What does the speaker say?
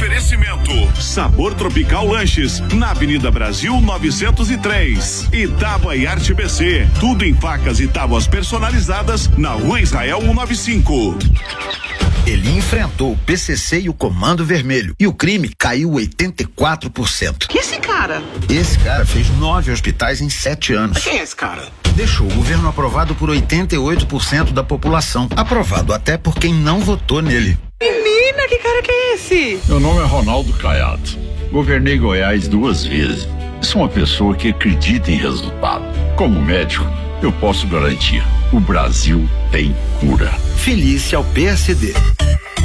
Oferecimento Sabor Tropical Lanches, na Avenida Brasil 903. E Tábua e Arte BC, tudo em facas e tábuas personalizadas na Rua Israel 195. Ele enfrentou o PCC e o Comando Vermelho e o crime caiu 84%. Que esse cara? Esse cara fez 9 hospitais em 7 anos. Quem é esse cara? Deixou o governo aprovado por 88% da população. Aprovado até por quem não votou nele. Menina, que cara que é esse? Meu nome é Ronaldo Caiado. Governei Goiás 2 vezes. Sou uma pessoa que acredita em resultado. Como médico, eu posso garantir: o Brasil tem cura. Filie-se ao PSD.